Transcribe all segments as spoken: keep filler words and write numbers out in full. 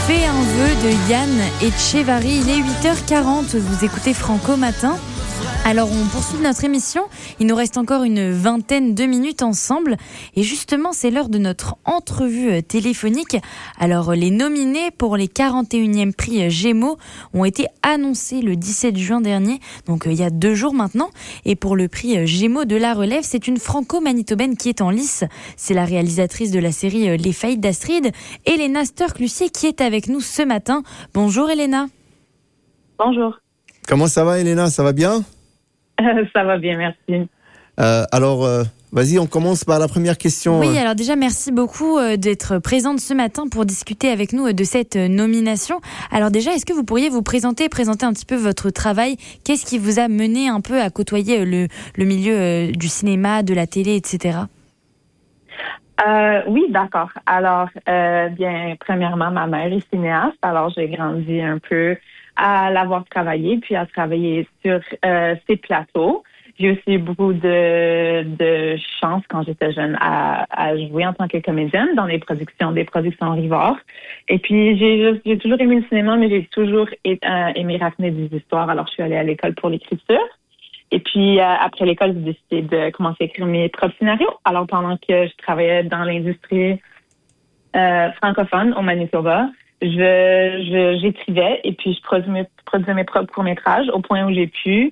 Fais un vœu de Yann Etchevarri. Il est huit heures quarante, vous écoutez Franco Matin. Alors on poursuit notre émission, il nous reste encore une vingtaine de minutes ensemble et justement c'est l'heure de notre entrevue téléphonique. Alors les nominés pour les quarante et unième prix Gémeaux ont été annoncés le dix-sept juin dernier, donc euh, il y a deux jours maintenant. Et pour le prix Gémeaux de la relève, c'est une franco-manitobaine qui est en lice. C'est la réalisatrice de la série Les Faillites d'Astrid, Elena Sturck-Lucier, qui est avec nous ce matin. Bonjour Elena. Bonjour. Comment ça va Elena, ça va bien ? Euh, ça va bien, merci. Euh, alors, euh, vas-y, on commence par la première question. Oui, alors déjà, merci beaucoup euh, d'être présente ce matin pour discuter avec nous euh, de cette euh, nomination. Alors déjà, est-ce que vous pourriez vous présenter, présenter un petit peu votre travail ? Qu'est-ce qui vous a mené un peu à côtoyer euh, le, le milieu euh, du cinéma, de la télé, et cetera ? Euh, oui, d'accord. Alors, euh, bien, premièrement, ma mère est cinéaste, alors j'ai grandi un peu à l'avoir travaillé, puis à travailler sur euh, ces plateaux. J'ai aussi eu beaucoup de, de chance quand j'étais jeune à, à jouer en tant que comédienne dans les productions, des productions Rivard. Et puis, j'ai, j'ai toujours aimé le cinéma, mais j'ai toujours euh, aimé raconter des histoires. Alors, je suis allée à l'école pour l'écriture. Et puis, euh, après l'école, j'ai décidé de commencer à écrire mes propres scénarios. Alors, pendant que je travaillais dans l'industrie euh, francophone au Manitoba, je, je j'écrivais et puis je produisais mes, produisais mes propres courts-métrages au point où j'ai pu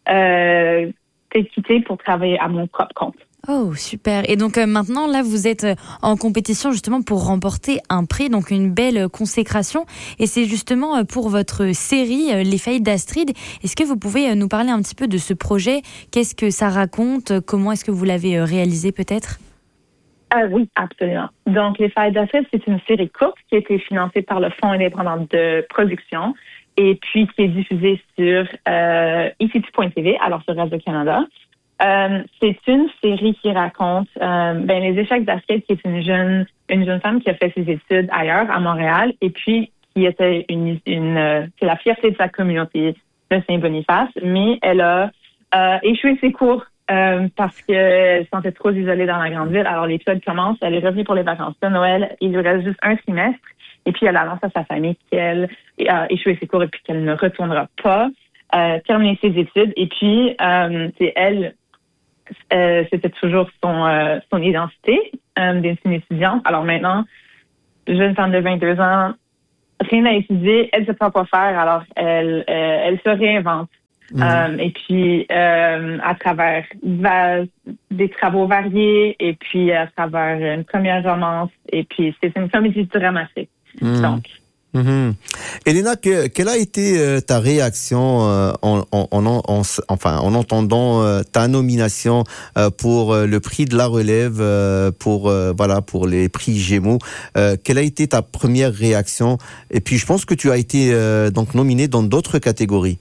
euh, quitter pour travailler à mon propre compte. Oh, super. Et donc euh, maintenant, là, vous êtes euh, en compétition justement pour remporter un prix, donc une belle euh, consécration. Et c'est justement euh, pour votre série euh, Les Faillites d'Astrid. Est-ce que vous pouvez euh, nous parler un petit peu de ce projet ? Qu'est-ce que ça raconte ? Comment est-ce que vous l'avez euh, réalisé peut-être ? Euh, oui, absolument. Donc, Les Faillites d'Astrid, c'est une série courte qui a été financée par le Fonds indépendant de production et puis qui est diffusée sur euh, I C T point T V, alors sur Radio-Canada. Euh, c'est une série qui raconte euh, ben, les échecs d'Astrid, qui est une jeune une jeune femme qui a fait ses études ailleurs, à Montréal, et puis qui était une, une euh, c'est la fierté de sa communauté de Saint-Boniface, mais elle a euh, échoué ses cours euh, parce qu'elle se sentait trop isolée dans la grande ville. Alors l'étude commence, elle est revenue pour les vacances de Noël, il lui reste juste un trimestre, et puis elle annonce à sa famille qu'elle a échoué ses cours et puis qu'elle ne retournera pas euh, terminer ses études. Et puis euh, c'est elle. Euh, c'était toujours son euh, son identité euh, d'être une étudiante. Alors maintenant, jeune femme de vingt-deux ans, rien à étudier, elle ne sait pas quoi faire, alors elle euh, elle se réinvente. Mmh. Euh, et puis euh, à travers va, des travaux variés, et puis à travers une première romance, et puis c'est une comédie dramatique. Mmh. Donc. Mmh. Elena, que, quelle a été euh, ta réaction euh, en, en, en, en, enfin, en entendant euh, ta nomination euh, pour euh, le prix de la relève, euh, pour euh, voilà, pour les prix Gémeaux. Euh, quelle a été ta première réaction ? Et puis, je pense que tu as été euh, donc nominée dans d'autres catégories.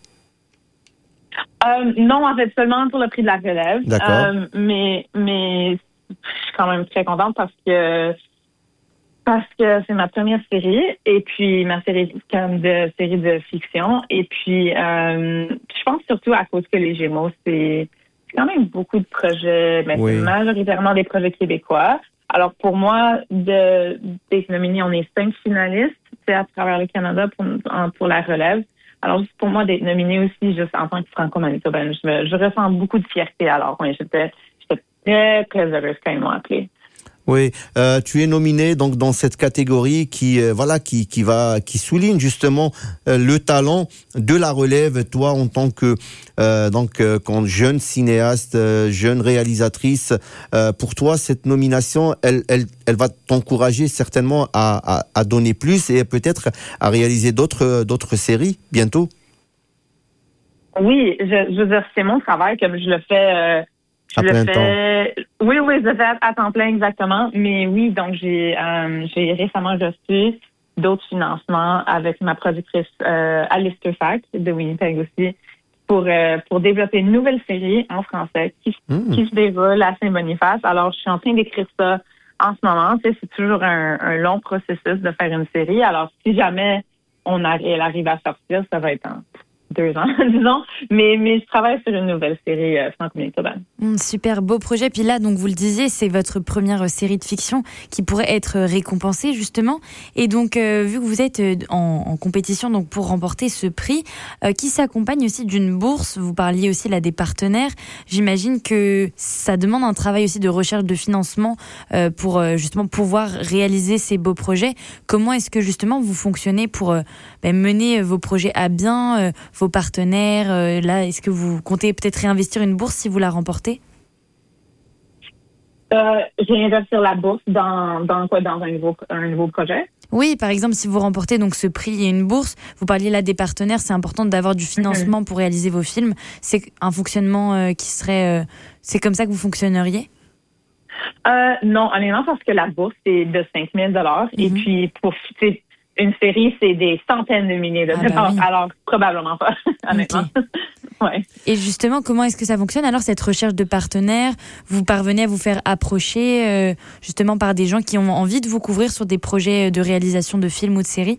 Euh, non, en fait, seulement pour le prix de la relève. D'accord. Euh, mais mais je suis quand même très contente parce que Parce que c'est ma première série, et puis ma série comme de série de fiction. Et puis, euh, je pense surtout à cause que les Gémeaux, c'est, c'est quand même beaucoup de projets, mais oui. C'est majoritairement des projets québécois. Alors pour moi, de, d'être nominée, on est cinq finalistes à travers le Canada pour, pour la relève. Alors juste pour moi, d'être nominée aussi, juste en tant que franco-manitobaine, je, je ressens beaucoup de fierté. Alors oui, j'étais, j'étais très, très heureuse quand ils m'ont appelée. Oui, euh, tu es nominé donc dans cette catégorie qui euh, voilà qui qui va qui souligne justement euh, le talent de la relève. Toi, en tant que euh, donc euh, quand jeune cinéaste, euh, jeune réalisatrice, euh, pour toi cette nomination, elle elle elle va t'encourager certainement à à, à donner plus et peut-être à réaliser d'autres d'autres séries bientôt. Oui, je, je veux dire, c'est mon travail, comme je le fais. Euh... Je à le plein fais. Temps. Oui, oui, je le fais à, à temps plein, exactement. Mais oui, donc j'ai euh, j'ai récemment reçu d'autres financements avec ma productrice euh, Alice Turfac de Winnipeg aussi pour euh, pour développer une nouvelle série en français qui, mmh. qui se déroule à Saint-Boniface. Alors, je suis en train d'écrire ça en ce moment. Tu sais, c'est toujours un, un long processus de faire une série. Alors, si jamais on arrive, elle arrive à sortir, ça va être un deux ans, disons. Mais, mais je travaille sur une nouvelle série euh, franco-manitobaine. Mmh, super beau projet. Puis là, donc vous le disiez, c'est votre première série de fiction qui pourrait être récompensée justement. Et donc, euh, vu que vous êtes en, en compétition donc pour remporter ce prix, euh, qui s'accompagne aussi d'une bourse. Vous parliez aussi là des partenaires. J'imagine que ça demande un travail aussi de recherche de financement euh, pour euh, justement pouvoir réaliser ces beaux projets. Comment est-ce que justement vous fonctionnez pour euh, ben, mener vos projets à bien, euh, vos partenaires euh, là, est-ce que vous comptez peut-être réinvestir une bourse si vous la remportez? Euh, j'ai investi la bourse dans, dans quoi? Dans un nouveau, un nouveau projet? Oui, par exemple, si vous remportez donc ce prix et une bourse, vous parliez là des partenaires, c'est important d'avoir du financement pour réaliser vos films. C'est un fonctionnement euh, qui serait... Euh, c'est comme ça que vous fonctionneriez? Euh, non, honnêtement, parce que la bourse, c'est de cinq mille dollars. Mm-hmm. Et puis, pour une série, c'est des centaines de milliers de dollars. Ah bah oui. Alors, probablement pas, honnêtement. Okay. Ouais. Et justement, comment est-ce que ça fonctionne? Alors, cette recherche de partenaires, vous parvenez à vous faire approcher euh, justement par des gens qui ont envie de vous couvrir sur des projets de réalisation de films ou de séries?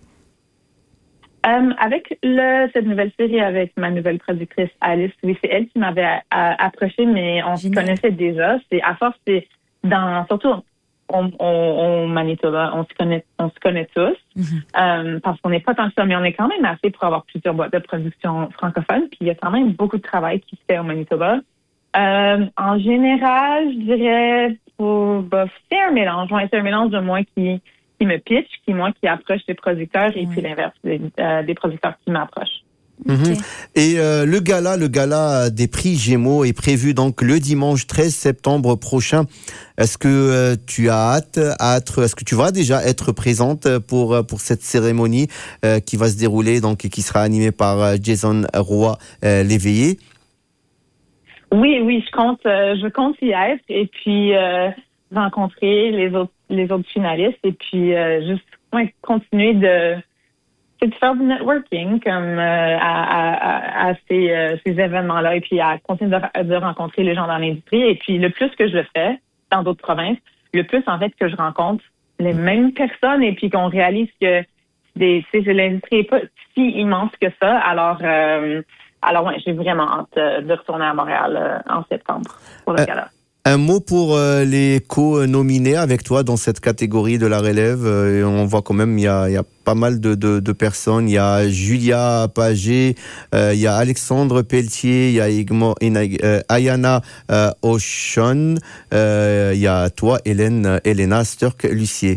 Um, avec le, cette nouvelle série, avec ma nouvelle productrice Alice, oui, c'est elle qui m'avait a, a, approché, mais on Génial. se connaissait déjà. C'est à force, c'est dans surtout on, on, on Manitoba, on se connaît, on se connaît tous, mm-hmm. um, parce qu'on n'est pas tant que ça, mais on est quand même assez pour avoir plusieurs boîtes de production francophones. Puis il y a quand même beaucoup de travail qui se fait au Manitoba. Um, en général, je dirais, pour, bah, c'est un mélange. Ouais, c'est un mélange de moi qui qui me pitch, qui moi qui approche des producteurs et mmh. puis l'inverse, des, euh, des producteurs qui m'approchent. Mmh. Okay. Et euh, le gala, le gala des prix Gémeaux est prévu donc le dimanche treize septembre prochain. Est-ce que euh, tu as hâte à être, est-ce que tu vas déjà être présente pour pour cette cérémonie euh, qui va se dérouler donc et qui sera animée par Jason Roy euh, Léveillé? Oui, oui, je compte, euh, je compte y être et puis euh, rencontrer les autres les autres finalistes et puis euh, juste ouais, continuer de, de faire du networking comme euh, à, à, à ces, euh, ces événements-là et puis à continuer de, de rencontrer les gens dans l'industrie. Et puis le plus que je le fais dans d'autres provinces, le plus en fait que je rencontre les mêmes personnes et puis qu'on réalise que des, l'industrie n'est pas si immense que ça. Alors, euh, alors ouais, j'ai vraiment hâte de retourner à Montréal euh, en septembre pour le euh. gala. Un mot pour euh, les co-nominés avec toi dans cette catégorie de la relève. Euh, on voit quand même, il y a, il y a pas mal de, de, de personnes. Il y a Julia Pagé, euh, il y a Alexandre Pelletier, il y a Igmo, euh, Ayana euh, Ocean, euh, il y a toi, Hélène, Elena Sturck-Lucier.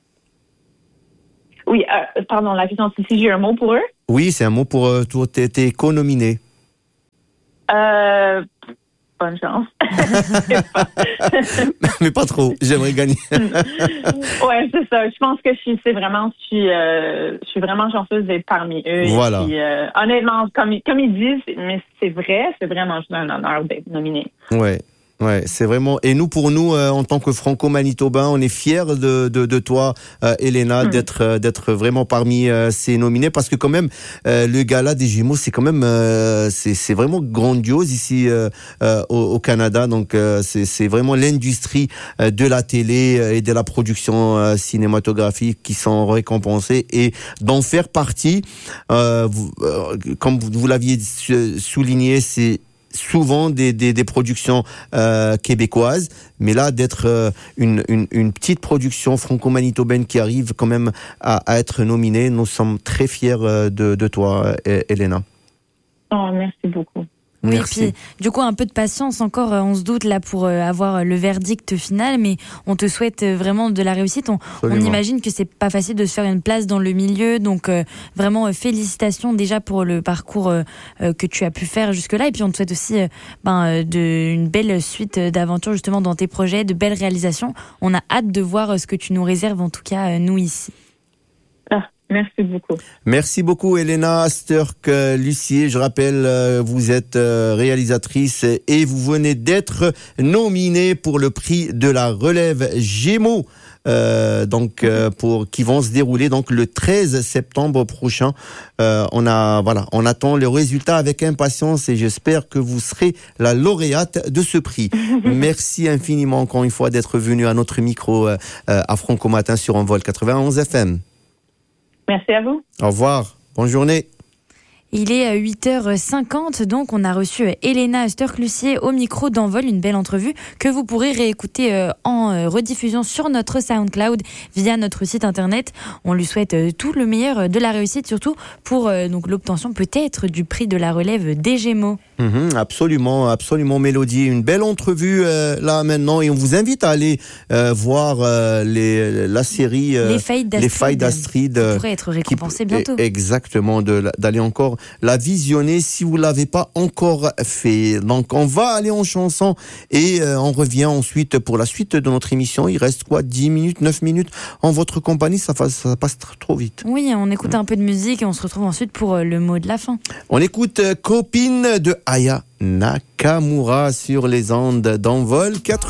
Oui, euh, pardon, la question, c'est si j'ai un mot pour eux? Oui, c'est un mot pour euh, toi, tes, tes co-nominés. Euh... Bonne chance. Mais pas trop, j'aimerais gagner. Ouais, c'est ça. Je pense que je suis, c'est vraiment, je suis, euh, je suis vraiment chanceuse d'être parmi eux. Voilà. Et puis, euh, honnêtement, comme, comme ils disent, mais c'est vrai, c'est vraiment juste un honneur d'être nominé. Ouais. Ouais, c'est vraiment. Et nous, pour nous, euh, en tant que franco-manitobains, on est fiers de de, de toi, euh, Elena, mmh. d'être euh, d'être vraiment parmi euh, ces nominés, parce que quand même, euh, le gala des Gémeaux, c'est quand même, euh, c'est c'est vraiment grandiose ici euh, euh, au, au Canada. Donc, euh, c'est c'est vraiment l'industrie euh, de la télé et de la production euh, cinématographique qui sont récompensés, et d'en faire partie, euh, vous, euh, comme vous, vous l'aviez souligné, c'est souvent des, des, des productions euh, québécoises, mais là d'être euh, une, une, une petite production franco-manitobaine qui arrive quand même à, à être nominée, nous sommes très fiers de, de toi, Elena. Oh, merci beaucoup. Oui, Merci. Et puis du coup un peu de patience encore, on se doute là pour avoir le verdict final, mais on te souhaite vraiment de la réussite. On, on imagine que c'est pas facile de se faire une place dans le milieu, donc euh, vraiment euh, félicitations déjà pour le parcours euh, que tu as pu faire jusque-là, et puis on te souhaite aussi euh, ben, de, une belle suite d'aventures justement dans tes projets, de belles réalisations. On a hâte de voir ce que tu nous réserves, en tout cas euh, nous ici. Ah. Merci beaucoup. Merci beaucoup, Elena Sturck-Lucier. Je rappelle, vous êtes réalisatrice et vous venez d'être nominée pour le prix de la relève Gémeaux. Euh, donc euh, pour qui vont se dérouler donc le treize septembre prochain. Euh, on a voilà, on attend le résultat avec impatience et j'espère que vous serez la lauréate de ce prix. Merci infiniment encore une fois d'être venu à notre micro euh, à Franco Matin sur Envol quatre-vingt-onze F M. Merci à vous. Au revoir. Bonne journée. Il est huit heures cinquante, donc on a reçu Elena Oesterklusier au micro d'Envol, une belle entrevue que vous pourrez réécouter en rediffusion sur notre SoundCloud via notre site internet. On lui souhaite tout le meilleur de la réussite, surtout pour donc l'obtention peut-être du prix de la relève des Gémeaux. Mmh, absolument, absolument, Mélodie. Une belle entrevue euh, là maintenant, et on vous invite à aller euh, voir euh, les, la série euh, Les Failles d'Astrid. Les Failles d'Astrid euh, pourrait être récompensé qui, bientôt. Exactement, de, d'aller encore la visionner si vous l'avez pas encore fait. Donc on va aller en chanson et euh, on revient ensuite pour la suite de notre émission. Il reste quoi, dix minutes, neuf minutes en votre compagnie, ça, passe, ça passe trop vite. Oui, on écoute mmh. un peu de musique et on se retrouve ensuite pour le mot de la fin. On écoute euh, Copine de Aya Nakamura sur les ondes d'Envol.